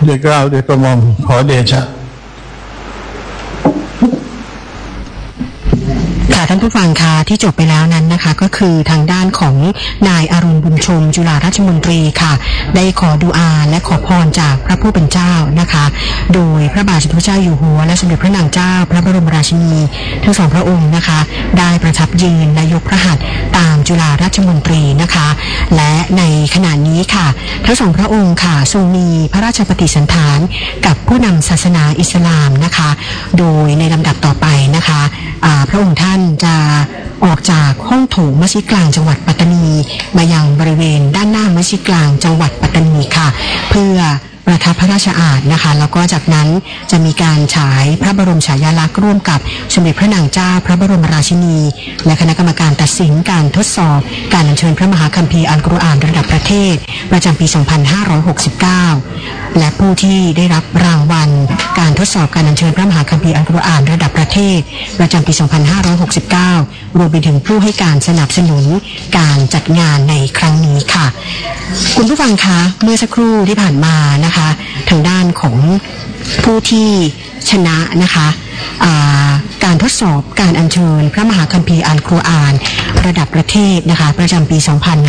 ด้วยเกล้าด้วยกระหม่อมขอเดชะค่ะท่านผู้ฟังคะที่จบไปแล้วนั้นนะคะก็คือทางด้านของนายอรุณบุญชมจุฬาราชมนตรีค่ะได้ขอดุอาและขอพรจากพระผู้เป็นเจ้านะคะโดยพระบาทสมเด็จพระเจ้าอยู่หัวและสมเด็จพระนางเจ้าพระบรมราชินีทั้งสองพระองค์นะคะได้ประทับยืนและยกพระหัตถ์ตามจุฬาราชมนตรีนะคะและในขณะนี้ค่ะทั้งสองพระองค์ค่ะทรงมีพระราชปฏิสันถานกับผู้นำศาสนาอิสลามนะคะโดยในลำดับต่อไปนะคะพระองค์ท่านจะออกจากห้องโถงมัสยิดกลางจังหวัดปัตตานีมายังบริเวณด้านหน้ามัสยิดกลางจังหวัดปัตตานีค่ะเพื่อประทับพระราชอาสน์นะคะแล้วก็จากนั้นจะมีการฉายพระบรมฉายาลักษณ์ร่วมกับสมเด็จพระนางเจ้าพระบรมราชินีและคณะกรรมการตัดสินการทดสอบการอัญเชิญพระมหาคัมภีร์อัลกุรอานระดับประเทศประจำปี 2569 และผู้ที่ได้รับรางวัลการทดสอบการอัญเชิญพระมหาคัมภีร์อัลกุรอานระดับประเทศประจำปี 2569 รวมไปถึงผู้ให้การสนับสนุนการจัดงานในครั้งนี้ค่ะคุณผู้ฟังคะเมื่อสักครู่ที่ผ่านมานะคะทางด้านของผู้ที่ชนะนะคะการทดสอบการอัญเชิญพระมหาคัมภีร์อัลกุรอานระดับประเทศนะคะประจำปี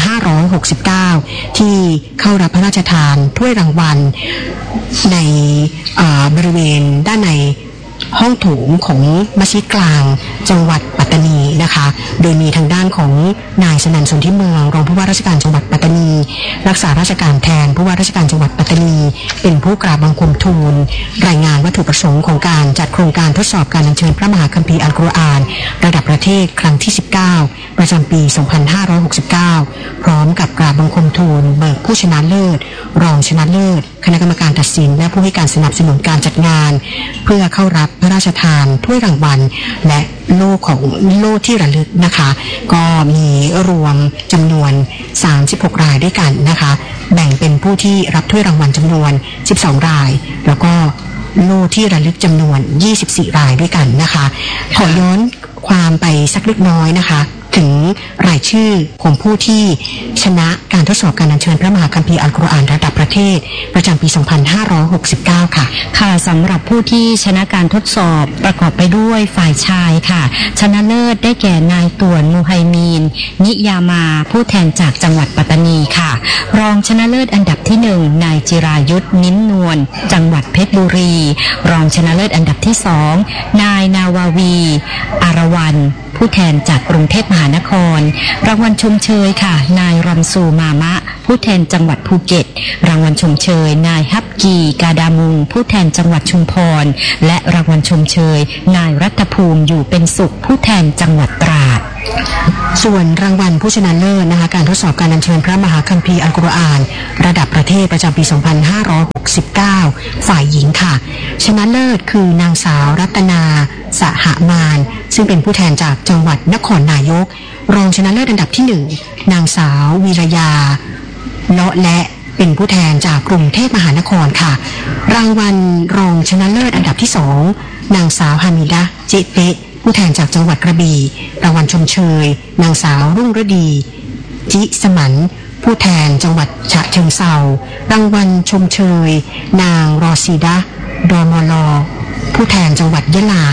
2569 ที่เข้ารับพระราชทานถ้วยรางวัลในบริเวณด้านในห้องโถงของมัสยิดกลางจังหวัดปัตตานีนะคะโดยมีทางด้านของนายสนั่นสนธิเมืองรองผู้ว่าราชการจังหวัดปัตตานีรักษาราชการแทนผู้ว่าราชการจังหวัดปัตตานีเป็นผู้กราบบังคมทูลรายงานวัตถุประสงค์ของการจัดโครงการทดสอบการอัญเชิญพระมหาคัมภีร์อัลกุรอานระดับประเทศครั้งที่ 19 ประจำปี 2569 พร้อมกับกราบบังคมทูลเบิกผู้ชนะเลิศรองชนะเลิศคณะกรรมการตัดสินและผู้ให้การสนับสนุนการจัดงานเพื่อเข้ารับพระราชทานถ้วยรางวัลและโล่ที่ระลึกนะคะก็มีรวมจำนวน36รายด้วยกันนะคะแบ่งเป็นผู้ที่รับถ้วยรางวัลจำนวน12รายแล้วก็โล่ที่ระลึกจำนวน24รายด้วยกันนะคะขอย้อนความไปสักเล็กน้อยนะคะถึงรายชื่อของผู้ที่ชนะการทดสอบการอัญเชิญพระมหาคัมภีร์อัลกุรอานระดับประเทศประจำปี 2569 ค่ะค่ะสำหรับผู้ที่ชนะการทดสอบประกอบไปด้วยฝ่ายชายค่ะชนะเลิศได้แก่นายต่วนมูไฮมีนนิยามาผู้แทนจากจังหวัดปัตตานีค่ะรองชนะเลิศอันดับที่1นายจิรายุทธนิ้นนวลจังหวัดเพชรบุรีรองชนะเลิศอันดับที่2นายนาวาวีอารวันผู้แทนจากกรุงเทพมหานครรางวัลชมเชยค่ะนายรำซูมามะผู้แทนจังหวัดภูเก็ตรางวัลชมเชยนายฮับกีกาดามุงผู้แทนจังหวัดชุมพรและรางวัลชมเชยนายรัตภูมิอยู่เป็นสุขผู้แทนจังหวัดตราดส่วนรางวัลผู้ชนะเลิศนะคะการทดสอบการอัญเชิญพระมหาคัมภีร์อัลกุรอานระดับประเทศประจำปี 2569 ฝ่ายหญิงค่ะชนะเลิศคือนางสาวรัตนาสหมานซึ่งเป็นผู้แทนจากจังหวัดนครนายกรองชนะเลิศอันดับที่1นางสาววีรยาเลาะและเป็นผู้แทนจากกรุงเทพมหานครค่ะรางวัลรองชนะเลิศอันดับที่2นางสาวฮามิดะจิเตะผู้แทนจากจังหวัดกระบี่รางวัลชมเชยนางสาวรุ่งฤดีจิสมันผู้แทนจังหวัดฉะเชิงเทรารางวัลชมเชยนางรอซีดะดอมอลอผู้แทนจังหวัดยะลา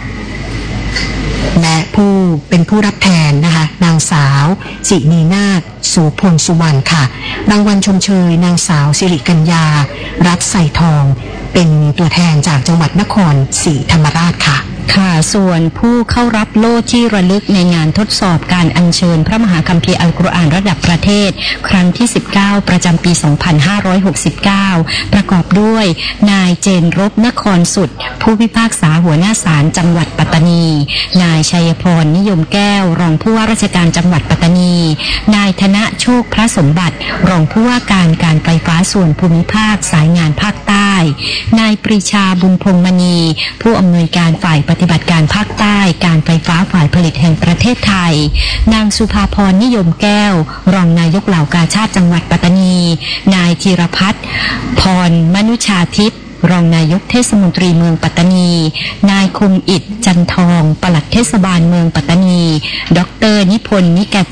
และผู้เป็นผู้รับแทนนะคะนางสาวสินีนาถโสพลสุวรรณค่ะรางวัลชมเชยนางสาวสิริกัญญารัตน์ไสทองเป็นตัวแทนจากจังหวัดนครศรีธรรมราชค่ะค่ะส่วนผู้เข้ารับโล่ที่ระลึกในงานทดสอบการอัญเชิญพระมหาคัมภีร์อัลกุรอานระดับประเทศครั้งที่19ประจำปี 2569 ประกอบด้วยนายเจนรบนครสุดผู้พิพากษาหัวหน้าศาลจังหวัดปัตตานีนายชัยพรนิยมแก้วรองผู้ว่าราชการจังหวัดปัตตานีนายธนโชคพระสมบัติรองผู้ว่าการไฟฟ้าส่วนภูมิภาคสายงานภาคใต้นายปรีชาบุญพงษ์มณีผู้อำนวยการฝ่ายปฏิบัติการภาคใต้การไฟฟ้าฝ่ายผลิตแห่งประเทศไทยนางสุภาพรนิยมแก้วรองนายกเหล่ากาชาดจังหวัดปัตตานีนายธีรพัฒน์พรมนุชาทิพย์รองนายกเทศมนตรีเมืองปัตตานีนายคมอิฐจันทองปลัดเทศบาลเมืองปัตตานีดร.นิพนธ์นิกาจิผู้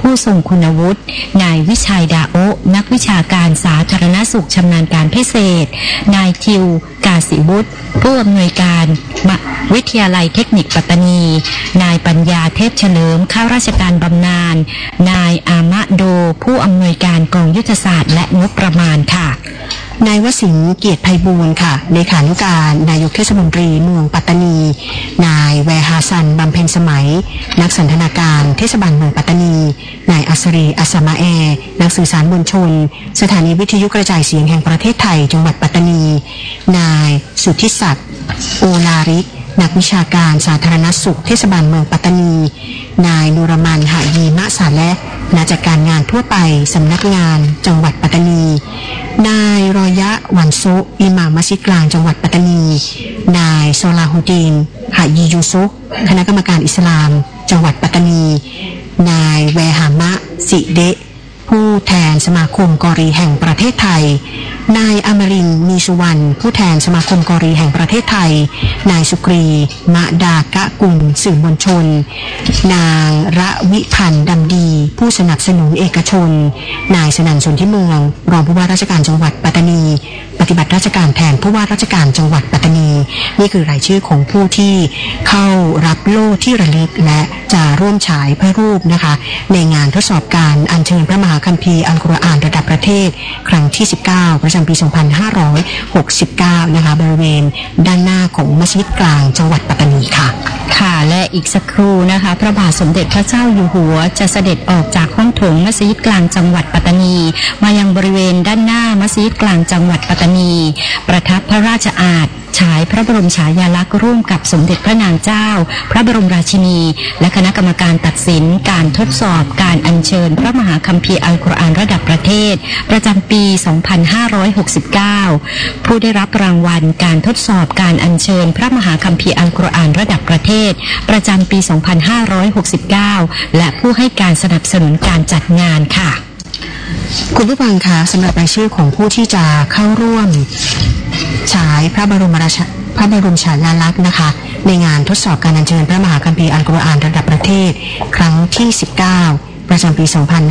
ผู้ทรงคุณวุฒินายวิชัยดาโอนักวิชาการสาธารณสุขชำนาญการพิเศษนายทิวกาศิวุฒิผู้อำนวยการวิทยาลัยเทคนิคปัตตานีนายปัญญาเทพเฉลิมข้าราชการบำนาญนายอามะโดผู้อำนวยการกองยุทธศาสตร์และงบประมาณค่ะนายวสินเกียรติไพบูลย์ค่ะเลขานุการนายกเทศมนตรีเมืองปัตตานีนายแวฮาซันบำเพ็ญสมัยนักสันทนาการเทศบาลเมืองปัตตานีนายอัศรีอัสมาแอนักสื่อสารมวลชนสถานีวิทยุกระจายเสียงแห่งประเทศไทยจังหวัดปัตตานีนายสุทธิศักดิ์โอลาริกนักวิชาการสาธารณสุขเทศบาลเมืองปัตตานีนายนูรมันหะยีมะสาและนักจัดการงานทั่วไปสำนักงานจังหวัดปัตตานีนายรอยะวันโซอิหม่ามมัสยิดกลางจังหวัดปัตตานีนายโซลาฮูดีนหะยียูซุฟคณะกรรมการอิสลามจังหวัดปัตตานีนายแวหามะสิเดะผู้แทนสมาคมกอรีแห่งประเทศไทยนายอมรินทร์มีสุวรรณผู้แทนสมาคมกอรีแห่งประเทศไทยนายสุกรีมะดากะกุลสื่อมวลชนนางระวิพันธ์ดำดีผู้สนับสนุนเอกชนนายสนั่นสนธิเมืองรองผู้ว่าราชการจังหวัดปัตตานีปฏิบัติราชการแทนผู้ว่าราชการจังหวัดปัตตานีนี่คือรายชื่อของผู้ที่เข้ารับโล่ที่ระลึกและจะร่วมฉายพระรูปนะคะในงานทดสอบการอัญเชิญพระมหาคัมภีร์อัลกุรอานระดับประเทศครั้งที่19ประจำปี2569นะคะบริเวณด้านหน้าของมัสยิดกลางจังหวัดปัตตานีค่ะค่ะและอีกสักครู่นะคะพระบาทสมเด็จพระเจ้าอยู่หัวจะเสด็จออกจากห้องโถงมัสยิดกลางจังหวัดปัตตานีมายังบริเวณด้านหน้ามัสยิดกลางจังหวัดปัตตานีประทับพระราชอาสน์ฉายพระบรมฉายาลักษณ์ร่วมกับสมเด็จพระนางเจ้าพระบรมราชินีและคณะกรรมการตัดสินการทดสอบการอัญเชิญพระมหาคัมภีร์อัลกุรอานระดับประเทศประจำปี 2569 ผู้ได้รับรางวัลการทดสอบการอัญเชิญพระมหาคัมภีร์อัลกุรอานระดับประเทศประจำปี 2569 และผู้ให้การสนับสนุนการจัดงานค่ะคุณผู้ฟังคะสำหรับรายชื่อของผู้ที่จะเข้าร่วมฉายพระบรมฉายาลักษณ์นะคะในงานทดสอบการอัญเชิญพระมหาคัมภีร์อัลกุรอานระดับประเทศครั้งที่19ประจำปี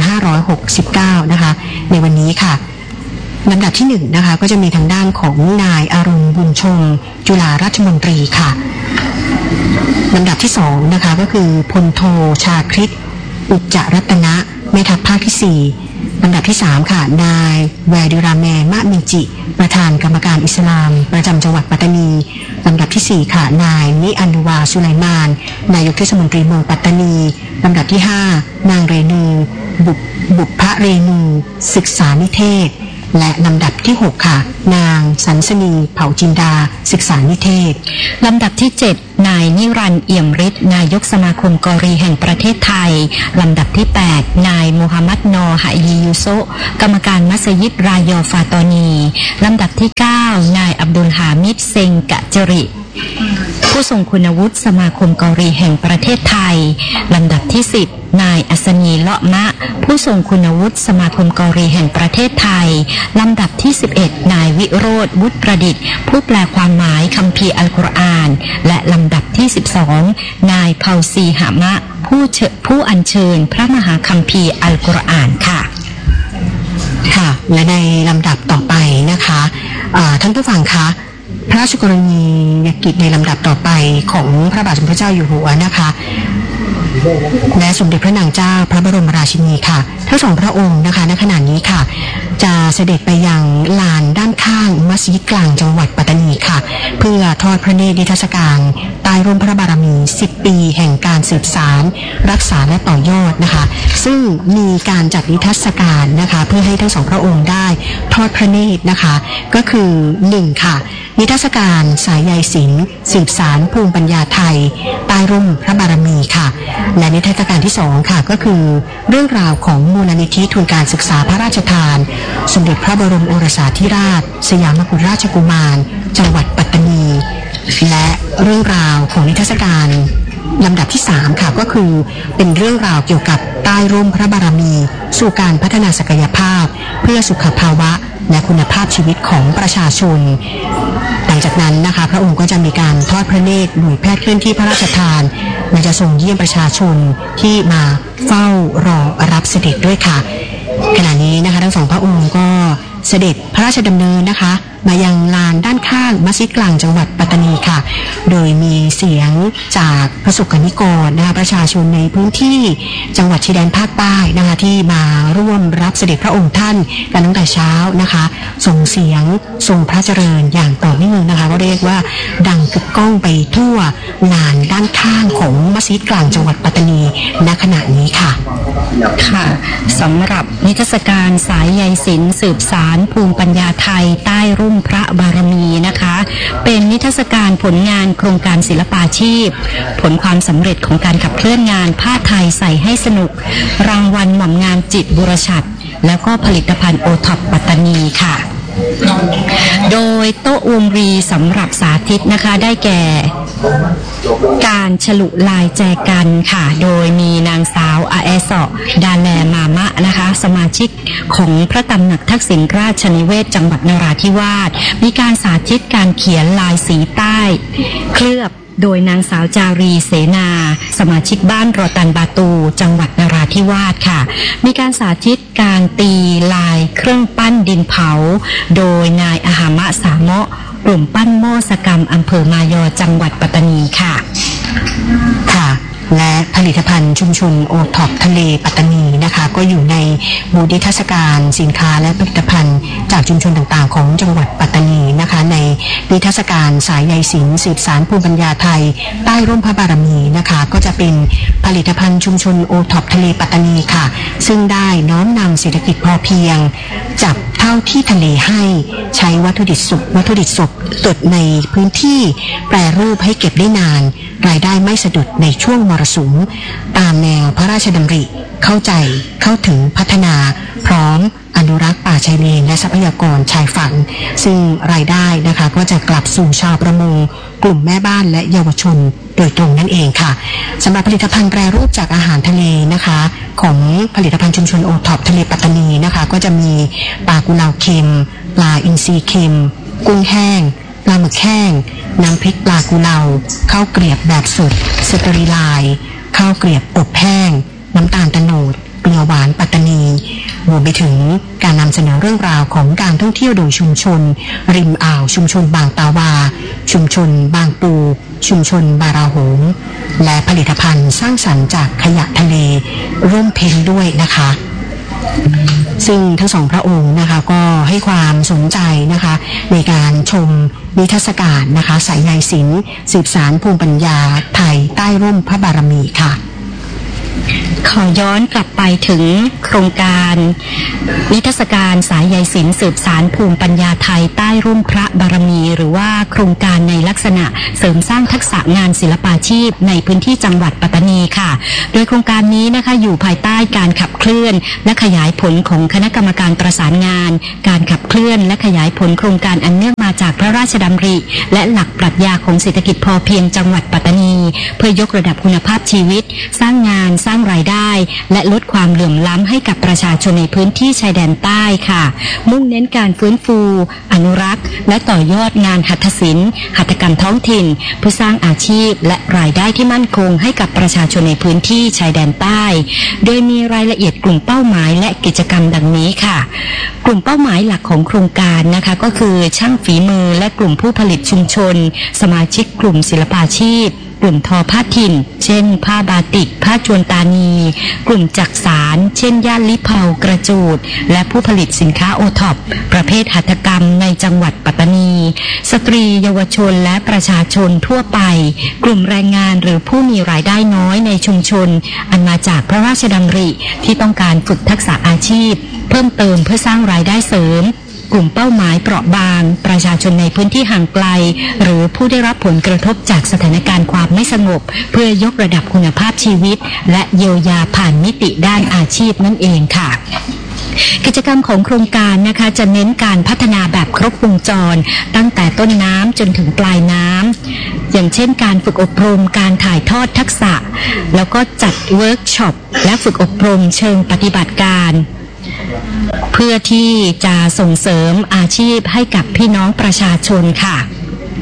2569นะคะในวันนี้ค่ะลำดับที่1นะคะก็จะมีทางด้านของนายอรุณบุญชมจุฬาราชมนตรีค่ะลำดับที่2นะคะก็คือพลโทชาคริตอุจจรัตนะแม่ทัพภาคที่4ลำดับที่3ค่ะนายแวดิราแมมะมิจิประธานกรรมการอิสลามประจำจังหวัดปัตตานีลำดับที่4ค่ะนายนิอันดุวาสุไลมานนายกเทศมนตรีเมืองปัตตานีลำดับที่5นางเรนูบุพเรนูศึกษานิเทศและลำดับที่6ค่ะนางสันสนีเผ่าจินดาศึกษานิเทศลำดับที่7นายนิรันดร์เอี่ยมฤทธิ์นายกสมาคมกอรีแห่งประเทศไทยลำดับที่8นายมูฮัมหมัดนอหะยียูโซกรรมการมัสยิดรายอฟาตอนีลำดับที่9นายอับดุลฮามิดเซงกะจริผู้ทรงคุณวุฒิสมาคมกอรีแห่งประเทศไทยลำดับที่10นายอัศนีเลาะมะผู้ทรงคุณวุฒิสมาคมกอรีแห่งประเทศไทยลำดับที่11นายวิโรจน์วุฒิประดิษฐ์ผู้แปลความหมายคัมภีร์อัลกุรอานและลำดับที่12นายเผาซีหามะผู้อัญเชิญพระมหาคัมภีร์อัลกุรอานค่ะค่ะและในลำดับต่อไปนะคะท่านผู้ฟังคะพระราชกรณียกิจในลำดับต่อไปของพระบาทสมเด็จพระเจ้าอยู่หัวนะคะและสมเด็จพระนางเจ้าพระบรมราชินีค่ะทั้งสองพระองค์นะคะณขณะนี้ค่ะจะเสด็จไปยังลานด้านข้างมัสยิดกลางจังหวัดปัตตานีค่ะเพื่อทอดพระเนตรนิทรรศการใต้ร่มพระบารมี10ปีแห่งการสืบสานรักษาและต่อยอดนะคะซึ่งมีการจัดนิทรรศการนะคะเพื่อให้ทั้งสองพระองค์ได้ทอดพระเนตรนะคะก็คือ1ค่ะนิทรรศการสายใยศิลป์สืบสานภูมิปัญญาไทยใต้ร่มพระบารมีค่ะและนิทรรศการที่2ค่ะก็คือเรื่องราวของมูลนิธิทุนการศึกษาพระราชทานสมเด็จพระบรมโอรสาธิราชสยามกุฎราชกุมารจังหวัดปัตตานีและเรื่องราวของนิทรรศการลำดับที่3ค่ะก็คือเป็นเรื่องราวเกี่ยวกับใต้ร่มพระบารมีสู่การพัฒนาศักยภาพเพื่อสุขภาวะและคุณภาพชีวิตของประชาชนแต่ลังจากนั้นนะคะพระองค์ก็จะมีการทอดพระเนตรหน่วยแพทย์เคลื่อนที่พระราชทานและจะทรงเยี่ยมประชาชนที่มาเฝ้ารอรับเสด็จด้วยค่ะขณะนี้นะคะทั้งสองพระองค์ก็เสด็จพระราชดำเนินนะคะมายังลานด้านข้างมัสยิดกลางจังหวัดปัตตานีค่ะโดยมีเสียงจากประสบกนิกรนะคะประชาชนในพื้นที่จังหวัดชายแดนภาคใต้นะคะที่มาร่วมรับเสด็จพระองค์ท่านกันตั้งแต่เช้านะคะส่งเสียงทรงพระเจริญอย่างต่อเนื่องนะคะก็เรียกว่าดังกึกก้องไปทั่วลานด้านข้างของมัสยิดกลางจังหวัดปัตตานีณขณะนี้ค่ะค่ะสำหรับนิทรรศการสายใยศิลป์สืบสารภูมิปัญญาไทยใต้ร่มพระบารมีนะคะเป็นนิทรรศการผลงานโครงการศิลปาชีพผลความสำเร็จของการขับเคลื่อนงานผ้าไทยใส่ให้สนุกรางวัลหม่อมงามจิตบุรชัดแล้วก็ผลิตภัณฑ์โอท็อปปัตตานีค่ะโดยโต๊ะวงรีสำหรับสาธิตนะคะได้แก่การฉลุลายแจกันค่ะโดยมีนางสาวอาแอซอดาแลมามะนะคะสมาชิกของพระตำหนักทักษิณราชนิเวศจังหวัดนราธิวาสมีการสาธิตการเขียนลายสีใต้เคลือบโดยนางสาวจารีเสนาสมาชิกบ้านรอตันบาตูจังหวัดนราธิวาสค่ะมีการสาธิตการตีลายเครื่องปั้นดินเผาโดยนายอาหามะสามะกลุ่มปั้นโมสกรรมอำเภอมายอจังหวัดปัตตานีค่ะและผลิตภัณฑ์ชุมชนโอท็อปทะเลปัตตานีนะคะก็อยู่ในบูธนิทรรศการสินค้าและผลิตภัณฑ์จากชุมชนต่างๆของจังหวัดปัตตานีนะคะในนิทรรศการสายใยศิลป์สืบสารภูมิปัญญาไทยใต้ร่มพระบารมีนะคะก็จะเป็นผลิตภัณฑ์ชุมชนโอท็อปทะเลปัตตานีค่ะซึ่งได้น้อมนำเศรษฐกิจพอเพียงจับเท่าที่ทะเลให้ใช้วัตถุดิบสดในพื้นที่แปรรูปให้เก็บได้นานรายได้ไม่สะดุดในช่วงมรสุมตามแนวพระราชดำริเข้าใจเข้าถึงพัฒนาพร้อมอนุรักษ์ป่าชายเลนและทรัพยากรชายฝั่งซึ่งรายได้นะคะก็จะกลับสู่ชาวประมงกลุ่มแม่บ้านและเยาวชนโดยตรงนั่นเองค่ะสำหรับผลิตภัณฑ์แปรรูปจากอาหารทะเลนะคะของผลิตภัณฑ์ชุมชนโอท็อปทะเลปัตตานีนะคะก็จะมีปลากุเลาเค็มปลาอินทรีเค็มกุ้งแห้งปลาหมึกแห้งน้ำพริกปลากุเลาข้าวเกลียบแบบสดสเตอริไลน์ข้าวเกลียบอบแห้งน้ำตาลตะโนดเกลือหวานปัตตานีรวมไปถึงการนำเสนอเรื่องราวของการท่องเที่ยวโดยชุมชนริมอ่าวชุมชนบางตาวาชุมชนบางปูชุมชนบาราโหงและผลิตภัณฑ์สร้างสรรค์จากขยะทะเลร่มเพ็ญด้วยนะคะซึ่งทั้งสองพระองค์นะคะก็ให้ความสนใจนะคะในการชมนิทรรศการนะคะสายใยศิลป์สืบสารภูมิปัญญาไทยใต้ร่มพระบารมีค่ะขอย้อนกลับไปถึงโครงการนิทรรศการสายใยศิลป์สืบสารภูมิปัญญาไทยใต้ร่มพระบารมีหรือว่าโครงการในลักษณะเสริมสร้างทักษะงานศิลปาชีพในพื้นที่จังหวัดปัตตานีค่ะโดยโครงการนี้นะคะอยู่ภายใต้การขับเคลื่อนและขยายผลของคณะกรรมการประสานงานการขับเคลื่อนและขยายผลโครงการอันเนื่องมาจากพระราชดำริและหลักปรัชญาของเศรษฐกิจพอเพียงจังหวัดปัตตานีเพื่อยกระดับคุณภาพชีวิตสร้างงานสร้างรายได้และลดความเหลื่อมล้ำให้กับประชาชนในพื้นที่ชายแดนใต้ค่ะมุ่งเน้นการฟื้นฟูอนุรักษ์และต่อยอดงานหัตถศิลป์หัตถกรรมท้องถิ่นเพื่อสร้างอาชีพและรายได้ที่มั่นคงให้กับประชาชนในพื้นที่ชายแดนใต้โดยมีรายละเอียดกลุ่มเป้าหมายและกิจกรรมดังนี้ค่ะกลุ่มเป้าหมายหลักของโครงการนะคะก็คือช่างฝีมือและกลุ่มผู้ผลิตชุมชนสมาชิกกลุ่มศิลปาชีพกลุ่มทอผ้าถิ่นเช่นผ้าบาติกผ้าจวนตานีกลุ่มจักสานเช่นย่านลิเผากระจูดและผู้ผลิตสินค้าโอท็อปประเภทหัตถกรรมในจังหวัดปัตตานีสตรีเยาวชนและประชาชนทั่วไปกลุ่มแรงงานหรือผู้มีรายได้น้อยในชุมชนอันมาจากพระราชดำริที่ต้องการฝึกทักษะอาชีพเพิ่มเติมเพื่อสร้างรายได้เสริมกลุ่มเป้าหมายเปราะบางประชาชนในพื้นที่ห่างไกลหรือผู้ได้รับผลกระทบจากสถานการณ์ความไม่สงบเพื่อยกระดับคุณภาพชีวิตและเยียวยาผ่านมิติด้านอาชีพนั่นเองค่ะกิจกรรมของโครงการนะคะจะเน้นการพัฒนาแบบครบวงจรตั้งแต่ต้นน้ำจนถึงปลายน้ำอย่างเช่นการฝึกอบรมการถ่ายทอดทักษะแล้วก็จัดเวิร์กช็อปและฝึกอบรมเชิงปฏิบัติการเพื่อที่จะส่งเสริมอาชีพให้กับพี่น้องประชาชนค่ะ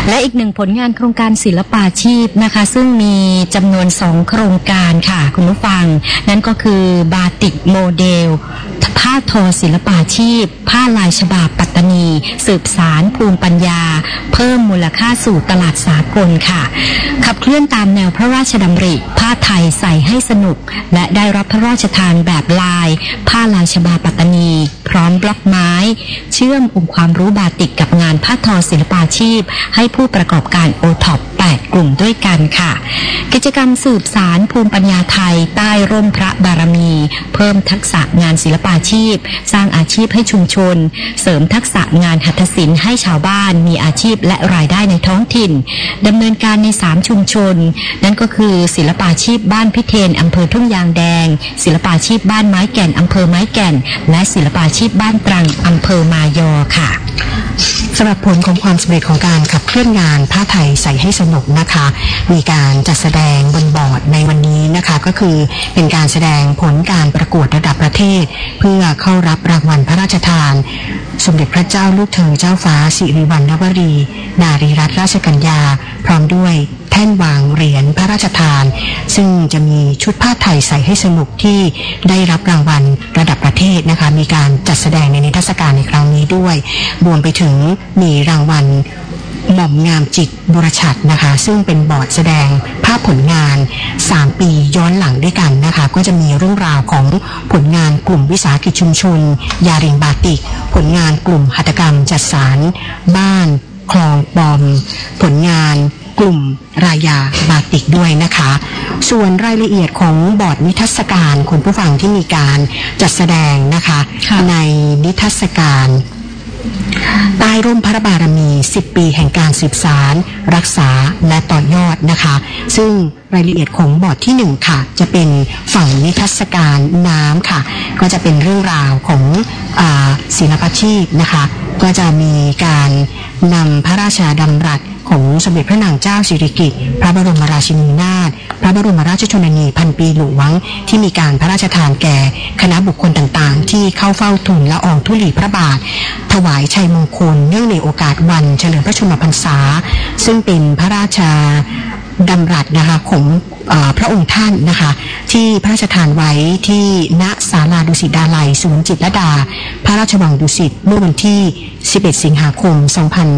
และอีกหนึ่งผลงานโครงการศิลปาชีพนะคะซึ่งมีจำนวน2โครงการค่ะคุณผู้ฟังนั่นก็คือบาติกโมเดลผ้าทอศิลปาชีพผ้าลายฉบับปัตตานีสืบสารภูมิปัญญาเพิ่มมูลค่าสู่ตลาดสากลค่ะขับเคลื่อนตามแนวพระราชดำริผ้าไทยใส่ให้สนุกและได้รับพระราชทานแบบลายผ้าลายฉบับปัตตานีพร้อมบล็อกไม้เชื่อมองค์ความรู้บาติกกับงานผ้าทอศิลปาชีพให้ผู้ประกอบการโอท็อป8กลุ่มด้วยกันค่ะกิจกรรมสืบสารภูมิปัญญาไทยใต้ร่มพระบารมีเพิ่มทักษะงานศิลปาชีพสร้างอาชีพให้ชุมชนเสริมทักษะงานหัตถศิลป์ให้ชาวบ้านมีอาชีพและรายได้ในท้องถิ่นดำเนินการใน3ชุมชนนั่นก็คือศิลปาชีพบ้านพิเทนอำเภอทุ่งยางแดงศิลปาชีพบ้านไม้แก่นอำเภอไม้แก่นและศิลปาชีพบ้านตรังอำเภอมายอค่ะสำหรับผลของความสำเร็จของการขับเคลื่อนงานผ้าไทยใส่ให้สนุกนะคะมีการจัดแสดงบนบอร์ดในวันนี้นะคะก็คือเป็นการแสดงผลการประกวดระดับประเทศเพื่อเข้ารับรางวัลพระราชทานสมเด็จพระเจ้าลูกเธอเจ้าฟ้าสิริวัณณวรีนารีรัตนราชกัญญาพร้อมด้วยแท่นวางเหรียญพระราชทานซึ่งจะมีชุดผ้าไทยใส่ให้สนุกที่ได้รับรางวัลระดับประเทศนะคะมีการจัดแสดงในนิทรรศการในครั้งนี้ด้วยรวมไปถึงมีรางวัลหม่อมงามจิตบุรชัดนะคะซึ่งเป็นบอร์ดแสดงภาพผลงาน3ปีย้อนหลังด้วยกันนะคะก็จะมีเรื่องราวของผลงานกลุ่มวิสาหกิจชุมชนยาริงบาติกผลงานกลุ่มหัตถกรรมจัดสารบ้านคลองบอมผลงานกลุ่มรายาบาติกด้วยนะคะส่วนรายละเอียดของบอร์ดนิทรรศการคุณผู้ฟังที่มีการจัดแสดงนะคะในนิทรรศการใต้ร่มพระบารมี10ปีแห่งการสืบสารรักษาและต่อยอดนะคะซึ่งรายละเอียดของบอร์ดที่1ค่ะจะเป็นฝั่งนิทรรศการน้ำค่ะก็จะเป็นเรื่องราวของศิลปาชีพนะคะก็จะมีการนำพระราชดำรัสของสมเด็จพระนางเจ้าสิริกิติ์พระบรมราชินีนาถพระบรมราชชนนีพันปีหลวงที่มีการพระราชทานแก่คณะบุคคลต่างๆที่เข้าเฝ้าทูลละอองธุลีพระบาทถวายชัยมงคลเนื่องในโอกาสวันเฉลิมพระชนมพรรษาซึ่งเป็นพระราชดำรัสนะคะของพระองค์ท่านนะคะที่พระราชทานไว้ที่ณศาลาดุสิตดาลัยศูนย์จิตรลดาพระราชวังดุสิตเมื่อวันที่11สิงหาคม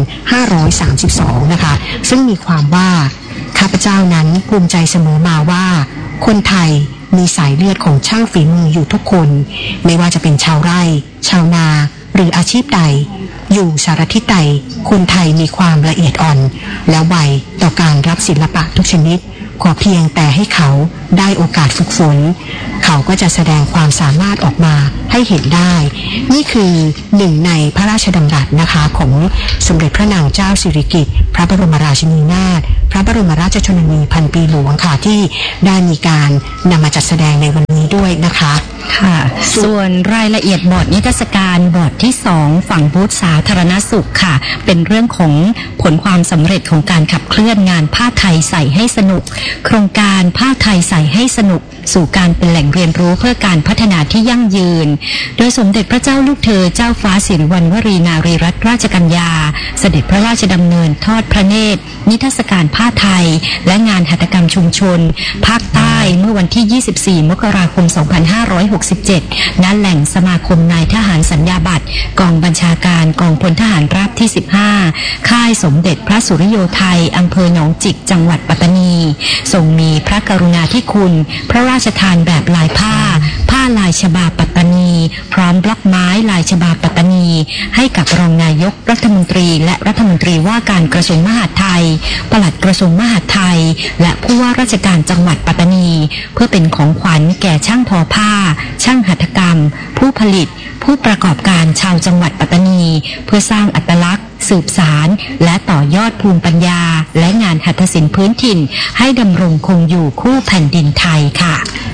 2532นะคะซึ่งมีความว่าข้าพเจ้านั้นภูมิใจเสมอมาว่าคนไทยมีสายเลือดของช่างฝีมืออยู่ทุกคนไม่ว่าจะเป็นชาวไร่ชาวนาหรืออาชีพใดอยู่สารทิศใดคนไทยมีความละเอียดอ่อนและไวต่อการรับศิลปะทุกชนิดขอเพียงแต่ให้เขาได้โอกาสฝึกฝนเขาก็จะแสดงความสามารถออกมาให้เห็นได้นี่คือหนึ่งในพระราชดำรัสนะคะของสมเด็จพระนางเจ้าสิริกิติ์พระบรมราชินีนาถพระบรมราชชนนีพันปีหลวงค่ะที่ได้มีการนำมาจัดแสดงในวันนี้ด้วยนะคะค่ะส่วนรายละเอียดบอร์ดนิทรรศการบอร์ดที่2ฝั่งบูธสาธารณสุขค่ะเป็นเรื่องของผลความสำเร็จของการขับเคลื่อนงานผ้าไทยใส่ให้สนุกโครงการผ้าไทยใส่ให้สนุกสู่การเป็นแหล่งเรียนรู้เพื่อการพัฒนาที่ยั่งยืนโดยสมเด็จพระเจ้าลูกเธอเจ้าฟ้าสิริวัณณวรีนารีรัตนราชกัญญาเสด็จพระราชดำเนินทอดพระเนตรนิทรรศการผ้าไทยและงานหัตถกรรมชุมชนภาคใต้เมื่อวันที่24มกราคม2567ณแหล่งสมาคมนายทหารสัญญาบัตรกองบัญชาการกองพลทหารราบที่15ค่ายสมเด็จพระสุริโยไทยอำเภอหนองจิกจังหวัดปัตตานีทรงมีพระกรุณาธิคุณพระราชทานแบบลายผ้าลายฉบับปัตตานีพร้อมบล็อกไม้ลายฉบับปัตตานีให้กับรองนายกรัฐมนตรีและรัฐมนตรีว่าการกระทรวงมหาดไทยปลัดกระทรวงมหาดไทยและผู้ว่าราชการจังหวัดปัตตานีเพื่อเป็นของขวัญแก่ช่างทอผ้าช่างหัตถกรรมผู้ผลิตผู้ประกอบการชาวจังหวัดปัตตานีเพื่อสร้างอัตลักษณ์สืบสารและต่อยอดภูมิปัญญาและงานหัตถศิลป์พื้นถิ่นให้ดำรงคงอยู่คู่แผ่นดินไทยค่ะ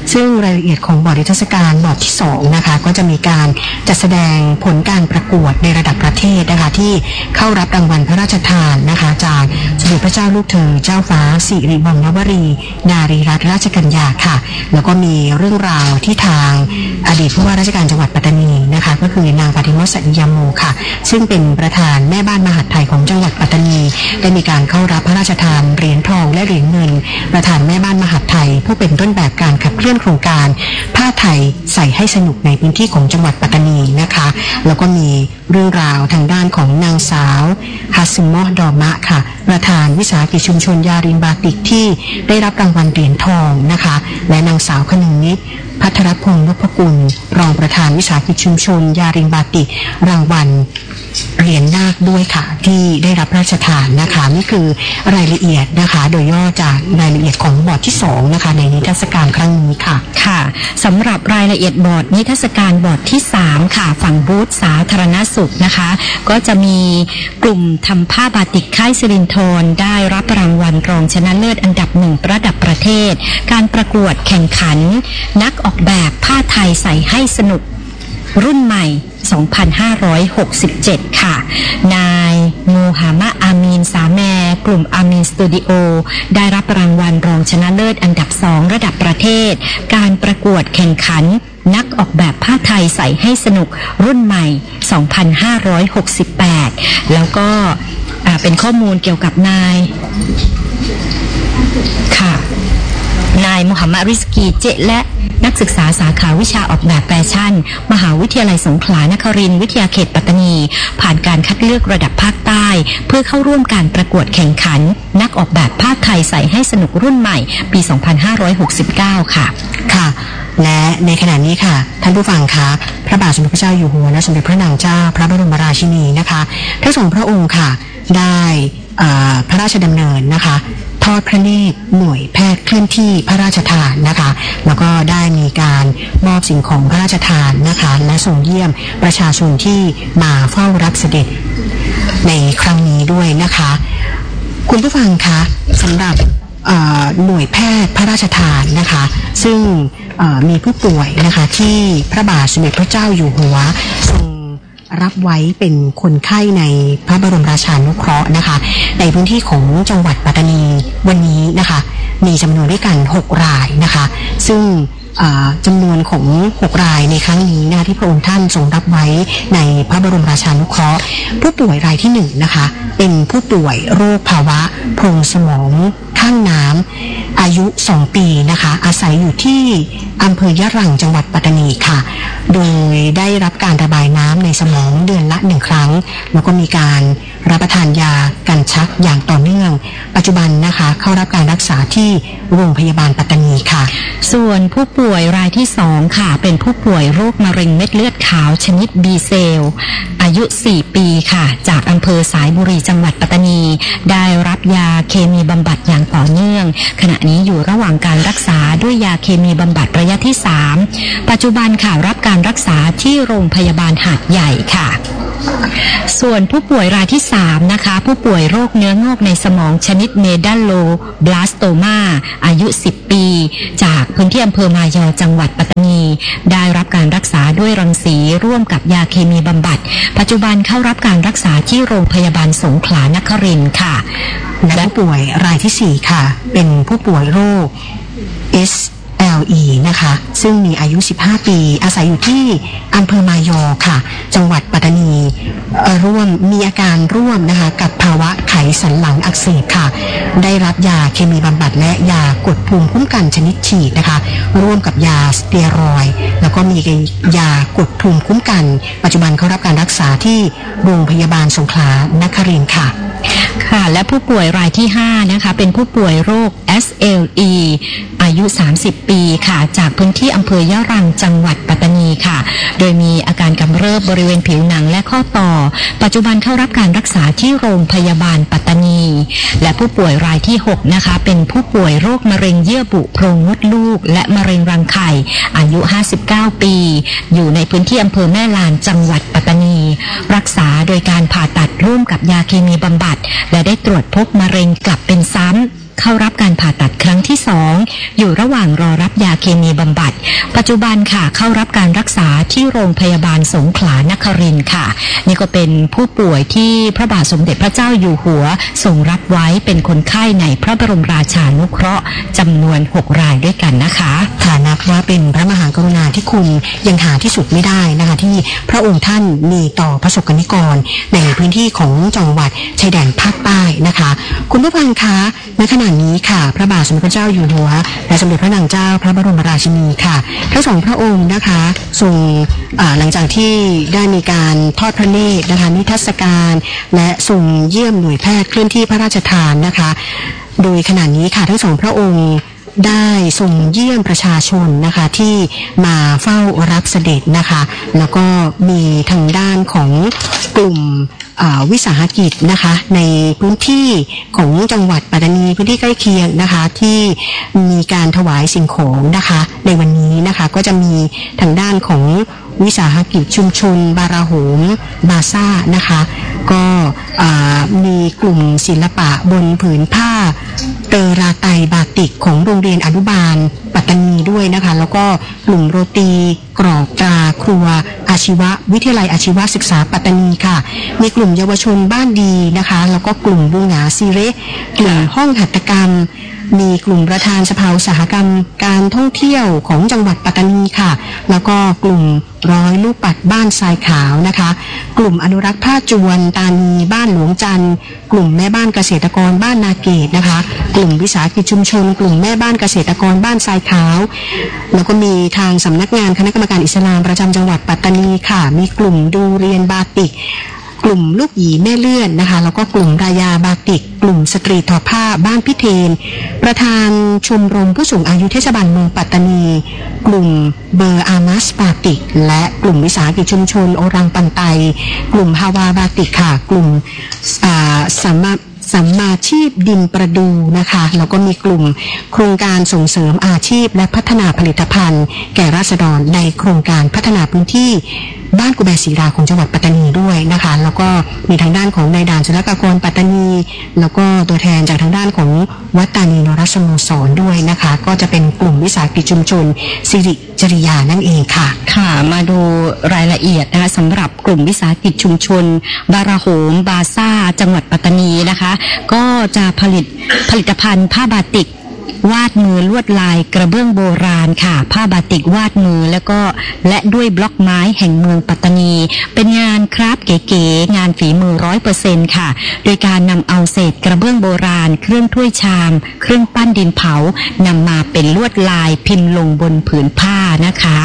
ซึ่งรายละเอียดของบอร์ดนิทรรศการบอร์ดที่2นะคะก็จะมีการจัดแสดงผลการประกวดในระดับประเทศนะคะที่เข้ารับรางวัลพระราชทานนะคะจากสมเด็จพระเจ้าลูกเธอเจ้าฟ้าสิริวัณณวรีนารีรัตนราชกัญญาค่ะแล้วก็มีเรื่องราวที่ทางอดีตผู้ว่าราชการจังหวัดปัตตานีนะคะก็คือนางปาฏิโมกข์ สัตยโมค่ะซึ่งเป็นประธานแม่บ้านมหาดไทยของจังหวัดปัตตานีได้มีการเข้ารับพระราชทานเหรียญทองและเหรียญเงินประธานแม่บ้านมหาดไทยผู้เป็นต้นแบบการขับเคลื่อนโครงการผ้าไทยใส่ให้สนุกในพื้นที่ของจังหวัดปัตตานีนะคะแล้วก็มีเรื่องราวทางด้านของนางสาวฮัสซุมมอดอมะค่ะประธานวิสาหกิจชุมชนยารินบาติกที่ได้รับรางวัลเหรียญทองนะคะและนางสาวคนึงนิดพัทรพงษ์นพกุลรองประธานวิสาหกิจชุมชนยารินบาติกรางวัลเหรียญนาคด้วยค่ะที่ได้รับพระราชทานนะคะนี่คือรายละเอียดนะคะโดยย่อจากรายละเอียดของบอร์ดที่2นะคะในนิทรรศการครั้งนี้ค่ะค่ะสำหรับรายละเอียดบอร์ดนิทรรศการบอร์ดที่3ค่ะฝั่งบูธสาธารณสุขนะคะก็จะมีกลุ่มทำผ้าบาติกค่ายสิรินธรได้รับรางวัลรองชนะเลิศอันดับ1ระดับประเทศการประกวดแข่งขันนักออกแบบผ้าไทยใส่ให้สนุกรุ่นใหม่2567 ค่ะนายมูฮัมหมัดอามีนสาแมกลุ่มอามีนสตูดิโอได้รับรางวัลรองชนะเลิศอันดับ2ระดับประเทศการประกวดแข่งขันนักออกแบบผ้าไทยใส่ให้สนุกรุ่นใหม่2568แล้วก็เป็นข้อมูลเกี่ยวกับนายมูฮัมหมัดริสกีเจและนักศึกษาสาขาวิชาออกแบบแฟชั่นมหาวิทยาลัยสงขลานครินทร์วิทยาเขตปัตตานีผ่านการคัดเลือกระดับภาคใต้เพื่อเข้าร่วมการประกวดแข่งขันนักออกแบบผ้าไทยใส่ให้สนุกรุ่นใหม่ปี 2569 ค่ะค่ะและในขณะนี้ค่ะท่านผู้ฟังคะพระบาทสมเด็จพระเจ้าอยู่หัวและสมเด็จพระนางเจ้าพระบรมราชินีนะคะทั้งสองพระองค์ค่ะได้พระราชดำเนินนะคะทอดพระเนตรหน่วยแพทย์เคลื่อนที่พระราชทานนะคะแล้วก็ได้มีการมอบสิ่งของพระราชทานนะคะและส่งเยี่ยมประชาชนที่มาเฝ้ารับเสด็จในครั้งนี้ด้วยนะคะคุณผู้ฟังคะสำหรับหน่วยแพทย์พระราชทานนะคะซึ่งมีผู้ป่วยนะคะที่พระบาทสมเด็จพระเจ้าอยู่หัวทรงรับไว้เป็นคนไข้ในพระบรมราชานุเคราะห์นะคะในพื้นที่ของจังหวัดปัตตานีวันนี้นะคะมีจำนวนด้วยกัน6รายนะคะซึ่งจำนวนของ6รายในครั้งนี้นะคะที่พระองค์ท่านทรงรับไว้ในพระบรมราชานุเคราะห์ผู้ป่วยรายที่1นะคะเป็นผู้ป่วยโรคภาวะโพรงสมองข้างน้ำอายุ2ปีนะคะอาศัยอยู่ที่อำเภอยะรังจังหวัดปัตตานีค่ะโดยได้รับการระบายน้ำในสมองเดือนละ1ครั้งแล้วก็มีการรับประทานยากันชักอย่างต่อเนื่องปัจจุบันนะคะเข้ารับการรักษาที่โรงพยาบาลปัตตานีค่ะส่วนผู้ป่วยรายที่2ค่ะเป็นผู้ป่วยโรคมะเร็งเม็ดเลือดขาวชนิด B เซลล์อายุ4ปีค่ะจากอำเภอสายบุรีจังหวัดปัตตานีได้รับยาเคมีบำบัดอย่างต่อเนื่องขณะนี้อยู่ระหว่างการรักษาด้วยยาเคมีบำบัดระยะที่3ปัจจุบันค่ะรับการรักษาที่โรงพยาบาลหาดใหญ่ค่ะส่วนผู้ป่วยรายที่3นะคะผู้ป่วยโรคเนื้องอกในสมองชนิดเมดัลโลบลาสโตมาอายุ10ปีจากพื้นที่อำเภอมายอจังหวัดปัตตานีได้รับการรักษาด้วยรังสีร่วมกับยาเคมีบำบัดปัจจุบันเข้ารับการรักษาที่โรงพยาบาลสงขลานครินทร์ค่ะและผู้ป่วยรายที่4ค่ะเป็นผู้ป่วยโรค SLE นะคะซึ่งมีอายุ15ปีอาศัยอยู่ที่อำเภอมายอค่ะจังหวัดปัตตานีมีอาการร่วมนะคะกับภาวะไขสันหลังอักเสบค่ะได้รับยาเคมีบำบัดและยากดภูมิคุ้มกันชนิดฉีดนะคะร่วมกับยาสเตียรอยด์แล้วก็มียากดภูมิคุ้มกันปัจจุบันเขารับการรักษาที่โรงพยาบาลสงขลานครินทร์ค่ะค่ะและผู้ป่วยรายที่5นะคะเป็นผู้ป่วยโรค SLE อายุ30ปีค่ะจากพื้นที่อำเภอยะรังจังหวัดปัตตานีค่ะโดยมีอาการกำเริบบริเวณผิวหนังและข้อต่อปัจจุบันเข้ารับการรักษาที่โรงพยาบาลปัตตานีและผู้ป่วยรายที่6นะคะเป็นผู้ป่วยโรคมะเร็งเยื่อบุโพรงมดลูกและมะเร็งรังไข่อายุ59ปีอยู่ในพื้นที่อำเภอแม่ลานจังหวัดปัตตานีรักษาโดยการผ่าตัดร่วมกับยาเคมีบำบัดและได้ตรวจพบมะเร็งกลับเป็นซ้ำเข้ารับการผ่าตัดครั้งที่2อยู่ระหว่างรอรับยาเคมีบำบัดปัจจุบันค่ะเข้ารับการรักษาที่โรงพยาบาลสงขลานครินทร์ค่ะนี่ก็เป็นผู้ป่วยที่พระบาทสมเด็จพระเจ้าอยู่หัวทรงรับไว้เป็นคนไข้ในพระบรมราชานุเคราะห์จำนวน6รายด้วยกันนะคะค่ะนับว่าเป็นพระมหากรุณาธิคุณยังหาที่สุดไม่ได้นะคะที่พระองค์ท่านมีต่อประสบกนิกรในพื้นที่ของจังหวัดชายแดนภาคใต้นะคะคุณผู้ฟังคะในขณะนี้ค่ะพระบาทสมเด็จพระเจ้าอยู่หัวและสมเด็จพระนางเจ้าพระบรมราชินีค่ะทั้งสองพระองค์นะคะทรงหลังจากที่ได้มีการทอดพระเนตรนะคะนิทรรศการและทรงเยี่ยมหน่วยแพทย์เคลื่อนที่พระราชทานนะคะโดยขณะนี้ค่ะทั้งสองพระองค์ได้ทรงเยี่ยมประชาชนนะคะที่มาเฝ้ารับเสด็จนะคะแล้วก็มีทางด้านของกลุ่มวิสาหกิจนะคะในพื้นที่ของจังหวัดปัตตานีพื้นที่ใกล้เคียงนะคะที่มีการถวายสิ่งของนะคะในวันนี้นะคะก็จะมีทางด้านของวิสาหกิจชุมชนบาราโหมบาซ่านะคะก็มีกลุ่มศิลปะบนผืนผ้าเตอราไตบาติกของโรงเรียนอนุบาลปัตตานีด้วยนะคะแล้วก็กลุ่มโรตีกรอกตราครัวอาชีวะวิทยาลัยอาชีวศึกษาปัตตานีค่ะมีกลุ่มเยาวชนบ้านดีนะคะแล้วก็กลุ่มบุงหงาซีเรกลุ่มห้องหัตถกรรมมีกลุ่มประธานสภาอุตสาหกรรมการท่องเที่ยวของจังหวัดปัตตานีค่ะแล้วก็กลุ่มร้อยลูกปัดบ้านทรายขาวนะคะกลุ่มอนุรักษ์ผ้าจวนตานีบ้านหลวงจันทร์กลุ่มแม่บ้านเกษตรกรบ้านนาเกตนะคะกลุ่มวิสาหกิจชุมชนกลุ่มแม่บ้านเกษตรกรบ้านทรายขาวแล้วก็มีทางสำนักงานคณะกรรมการอิสลามประจำจังหวัดปัตตานีค่ะมีกลุ่มดูเรียนบาติกกลุ่มลูกหยีแม่เลื่อนนะคะแล้วก็กลุ่มรายาบาติกกลุ่มสตรีทอผ้าบ้านพิเทนประธานชมรมผู้สูงอายุเทศบาลเมืองปัตตานีกลุ่มเบอร์อามัสบาติกและกลุ่มวิสาหกิจชุมชนโอรังปันไตกลุ่มฮาวาบาติกค่ะกลุ่มสัมมาชีพดินประดูนะคะแล้วก็มีกลุ่มโครงการส่งเสริมอาชีพและพัฒนาผลิตภัณฑ์แก่ราษฎรในโครงการพัฒนาพื้นที่บ้านกุแบศรีราของจังหวัดปัตตานีด้วยนะคะแล้วก็มีทางด้านของนายด่านศุลกากรปัตตานีแล้วก็ตัวแทนจากทางด้านของวัดตานีนรสโมสรด้วยนะคะก็จะเป็นกลุ่มวิสาหกิจชุมชนสิริจริยานั่นเองค่ะค่ะมาดูรายละเอียดนะคะสำหรับกลุ่มวิสาหกิจชุมชนบาราโหมบาซ่าจังหวัดปัตตานีนะคะก็จะผลิตภัณฑ์ผ้าบาติกวาดมือลวดลายกระเบื้องโบราณค่ะผ้าบาติกวาดมือและด้วยบล็อกไม้แห่งเมืองปัตตานีเป็นงานคราฟต์เก๋ๆงานฝีมือ 100% ค่ะโดยการนำเอาเศษกระเบื้องโบราณเครื่องถ้วยชามเครื่องปั้นดินเผานำมาเป็นลวดลายพิมพ์ลงบนผืนผ้านะคะ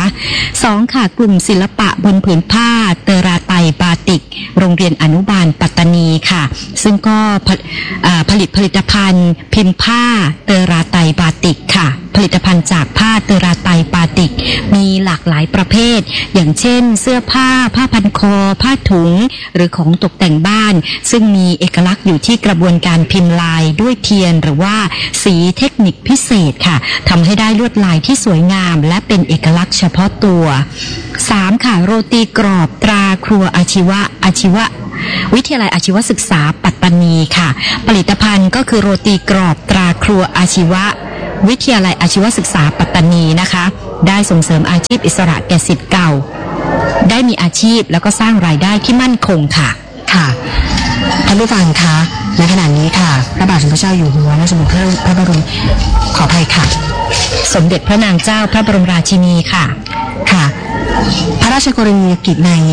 2ค่ะกลุ่มศิลปะบนผืนผ้าเตอราไตบาติกโรงเรียนอนุบาลปัตตานีค่ะซึ่งก็ผลิตภัณฑ์พิมพ์ผ้าเตอราไตบาติกค่ะผลิตภัณฑ์จากผ้าเตอราไตบาติกมีหลากหลายประเภทอย่างเช่นเสื้อผ้าพันคอผ้าถุงหรือของตกแต่งบ้านซึ่งมีเอกลักษณ์อยู่ที่กระบวนการพิมพ์ลายด้วยเทียนหรือว่าสีเทคนิคพิเศษค่ะทำให้ได้ลวดลายที่สวยงามและเป็นเอกลักษณ์เฉพาะตัว3ค่ะโรตีกรอบตราครัวอาชีวะวิทยาลัยอาชีวศึกษาปัตตานีค่ะผลิตภัณฑ์ก็คือโรตีกรอบตราครัวอาชีวะวิทยาลัยอาชีวศึกษาปัตตานีนะคะได้ส่งเสริมอาชีพอิสระแก่ศิษย์เก่าได้มีอาชีพแล้วก็สร้างรายได้ที่มั่นคงค่ะค่ะท่านผู้ฟังคะในขณะนี้ค่ะพระบาทสมเด็จพระเจ้าอยู่หัวและสมเด็จพระบรมขออภัยค่ะสมเด็จพระนางเจ้าพระบรมราชินีค่ะค่ะพระราชกรณียกิจใน